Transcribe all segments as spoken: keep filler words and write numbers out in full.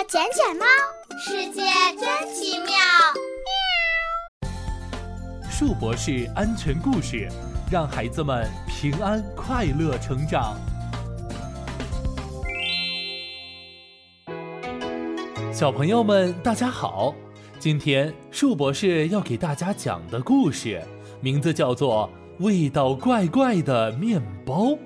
捡捡猫， 世界真奇妙。 树博士安全故事，让孩子们平安快乐成长。小朋友们大家好，今天树博士要给大家讲的故事名字叫做味道怪怪的面包。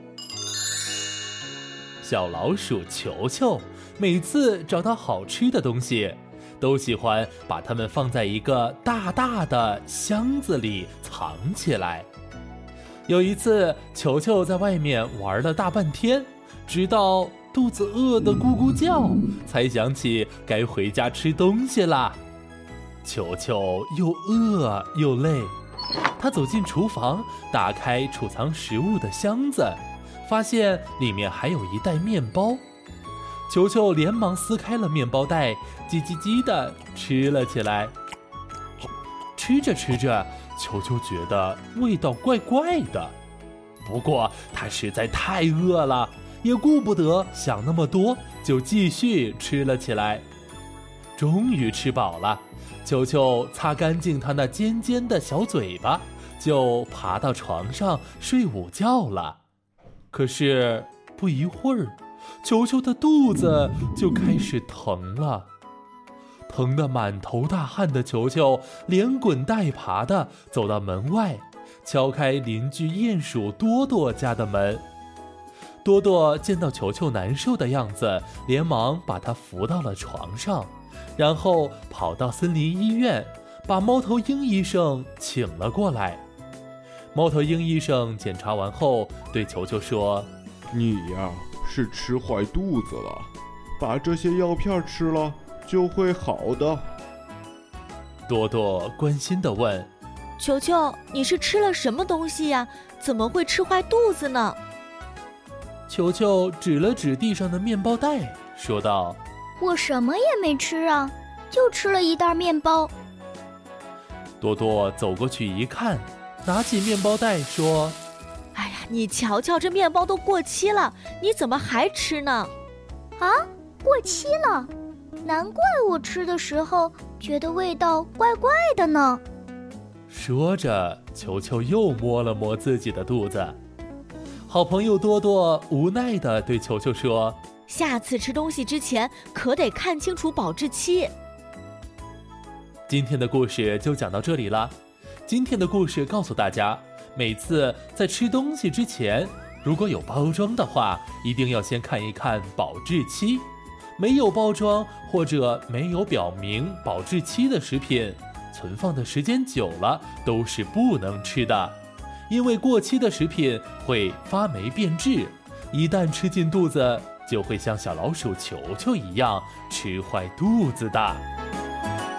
小老鼠球球每次找到好吃的东西，都喜欢把它们放在一个大大的箱子里藏起来。有一次，球球在外面玩了大半天，直到肚子饿得咕咕叫，才想起该回家吃东西啦。球球又饿又累，他走进厨房，打开储藏食物的箱子，发现里面还有一袋面包。球球连忙撕开了面包袋，叽叽叽地吃了起来。吃着吃着，球球觉得味道怪怪的，不过他实在太饿了，也顾不得想那么多，就继续吃了起来。终于吃饱了，球球擦干净他那尖尖的小嘴巴，就爬到床上睡午觉了。可是不一会儿，球球的肚子就开始疼了。疼得满头大汗的球球连滚带爬地走到门外，敲开邻居鼹鼠多多家的门。多多见到球球难受的样子，连忙把他扶到了床上，然后跑到森林医院，把猫头鹰医生请了过来。猫头鹰医生检查完后对球球说： 你呀，是吃坏肚子了，把这些药片吃了就会好的。 多多关心地问： 球球，你是吃了什么东西呀？怎么会吃坏肚子呢？ 球球指了指地上的面包袋，说道： 我什么也没吃啊，就吃了一袋面包。 多多走过去一看，拿起面包袋说： 哎呀，你瞧瞧，这面包都过期了，你怎么还吃呢？ 啊，过期了？难怪我吃的时候觉得味道怪怪的呢。 说着，球球又摸了摸自己的肚子。好朋友多多无奈地对球球说： 下次吃东西之前可得看清楚保质期。 今天的故事就讲到这里了。今天的故事告诉大家，每次在吃东西之前，如果有包装的话，一定要先看一看保质期。没有包装或者没有表明保质期的食品，存放的时间久了都是不能吃的。因为过期的食品会发霉变质，一旦吃进肚子，就会像小老鼠球球一样吃坏肚子的。